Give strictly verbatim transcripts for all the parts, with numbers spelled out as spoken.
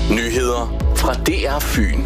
Nyheder fra D R Fyn.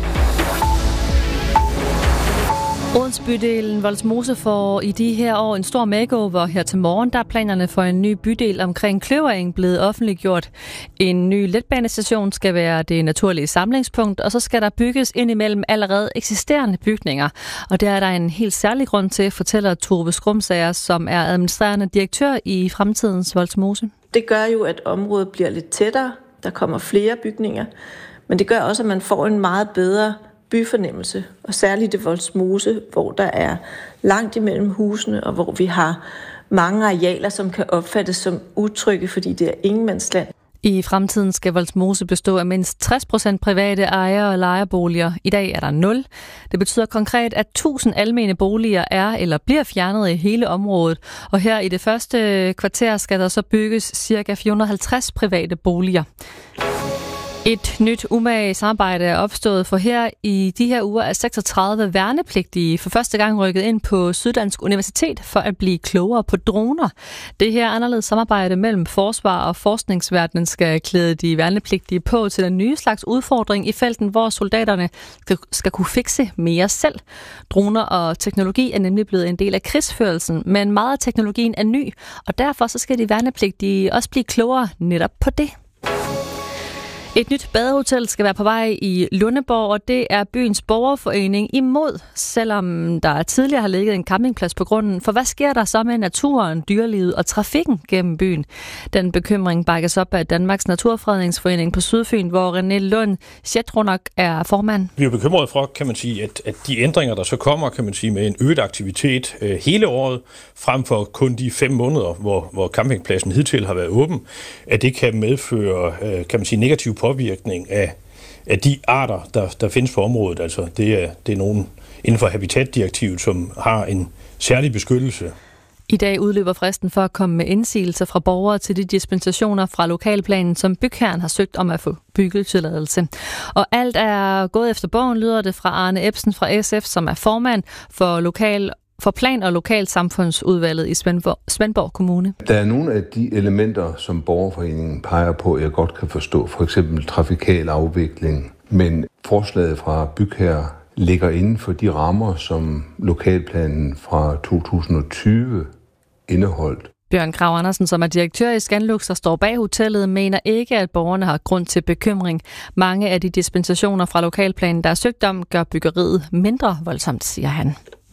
Odense bydelen Vollsmose får i de her år en stor makeover. Her til morgen der er planerne for en ny bydel omkring Kløvering blevet offentliggjort. En ny letbanestation skal være det naturlige samlingspunkt, og så skal der bygges ind imellem allerede eksisterende bygninger. Og der er der en helt særlig grund til, fortæller Tove Skrumsager, som er administrerende direktør i Fremtidens Vollsmose. Det gør jo, at området bliver lidt tættere. Der kommer flere bygninger, men det gør også, at man får en meget bedre byfornemmelse, og særligt det Vollsmose, hvor der er langt imellem husene, og hvor vi har mange arealer, som kan opfattes som utrygge, fordi det er ingenmandsland. I fremtiden skal Vollsmose bestå af mindst tres procent private ejere og lejerboliger. I dag er der nul. Det betyder konkret, at tusind almene boliger er eller bliver fjernet i hele området. Og her i det første kvarter skal der så bygges ca. fire hundrede og halvtreds private boliger. Et nyt umage samarbejde er opstået, for her i de her uger er seksogtredive værnepligtige for første gang rykket ind på Syddansk Universitet for at blive klogere på droner. Det her anderledes samarbejde mellem forsvar og forskningsverdenen skal klæde de værnepligtige på til den nye slags udfordring i felten, hvor soldaterne skal, skal kunne fikse mere selv. Droner og teknologi er nemlig blevet en del af krigsførelsen, men meget af teknologien er ny, og derfor så skal de værnepligtige også blive klogere netop på det. Et nyt badehotel skal være på vej i Lundeborg, og det er byens borgerforening imod, selvom der tidligere har ligget en campingplads på grunden. For hvad sker der så med naturen, dyrelivet og trafikken gennem byen? Den bekymring bakkes op af Danmarks Naturfredningsforening på Sydfyn, hvor René Lund Sjetronak er formand. Vi er bekymret for, kan man sige, at, at de ændringer, der så kommer, kan man sige, med en øget aktivitet øh, hele året, frem for kun de fem måneder, hvor, hvor campingpladsen hidtil har været åben, at det kan medføre, øh, kan man sige, negativ påvirkning af, af de arter, der, der findes på området. Altså, det er, det er nogen inden for habitatdirektivet, som har en særlig beskyttelse. I dag udløber fristen for at komme med indsigelser fra borgere til de dispensationer fra lokalplanen, som bygherren har søgt om at få byggetilladelse. Og alt er gået efter bogen, lyder det fra Arne Ebsen fra S F, som er formand for lokal for plan- og lokalsamfundsudvalget i Svendborg, Svendborg Kommune. Der er nogle af de elementer, som borgerforeningen peger på, jeg godt kan forstå, for eksempel trafikal afvikling, men forslaget fra bygherre ligger inden for de rammer, som lokalplanen fra to tusind og tyve indeholdt. Bjørn Krav Andersen, som er direktør i Scanlux og står bag hotellet, mener ikke, at borgerne har grund til bekymring. Mange af de dispensationer fra lokalplanen, der er søgt om, gør byggeriet mindre voldsomt, siger han.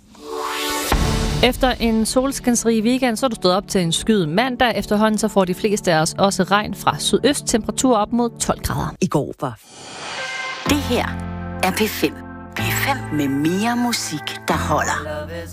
Efter en solskinsrig weekend, så er du stået op til en skyet mandag. Efterhånden så får de fleste af os også regn fra sydøst, temperatur op mod tolv grader. I går var. Det her er P fem. P fem med mere musik, der holder.